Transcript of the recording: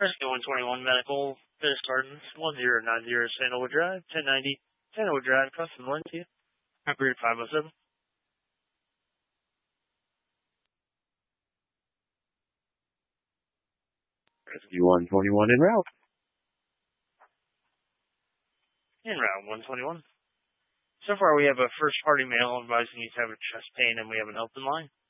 Rescue 121 Medical, Fish Gardens, 1090 Sandowood Drive, 1090 Sandowood Drive, Custom Valencia. Operator 507. Rescue 121 en route. En route 121. So far we have a first party mail advising you to have a chest pain and we have an open line.